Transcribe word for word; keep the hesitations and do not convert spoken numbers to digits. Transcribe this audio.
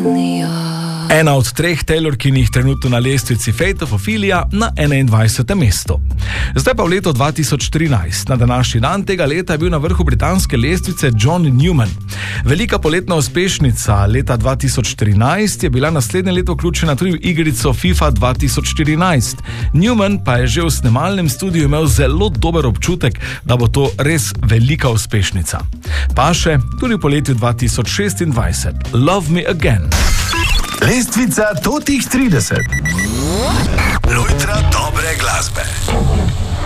Ena od treh Taylorkinih trenutno na lestvici Fate of Ophelia na enaindvajsetem mestu. Zdaj pa v leto dva tisoč trinajst. Na današnji dan tega leta je bil na vrhu britanske lestvice John Newman. Velika poletna uspešnica leta dva tisoč trinajst je bila naslednje leto vključena tudi v igrico FIFA dva tisoč štirinajst. Newman pa je že v snemalnem studiu imel zelo dober občutek, da bo to res velika uspešnica. Pa še tudi v poletju dva tisoč šestindvajset. Love Me Again. Lestvica totih trideset. Lojtra dobre glasbe.